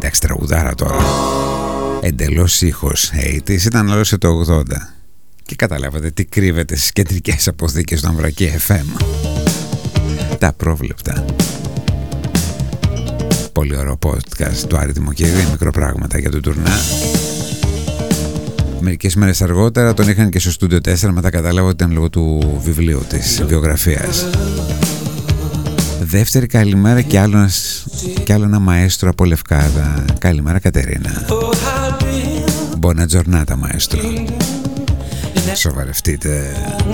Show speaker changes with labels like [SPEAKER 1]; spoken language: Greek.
[SPEAKER 1] Εντάξει, τραγουδάρα τώρα. Εντελώς ήχος 80's, ήταν όλος το 80. Και καταλάβατε τι κρύβεται στις κεντρικές αποθήκες του Αμβρακή FM. Τα πρόβλεπτα. Πολύ ωραίο podcast του Άρη Δημοκίδη, μικροπράγματα για τον τουρνά. Μερικές μέρες αργότερα τον είχαν και στο Studio 4, μετά κατάλαβα ότι ήταν λόγω του βιβλίου της βιογραφίας. Δεύτερη καλημέρα και άλλο ένα μαέστρο από Λευκάδα. Καλημέρα Κατερίνα. Buona giornata μαέστρο. Σοβαρευτείτε.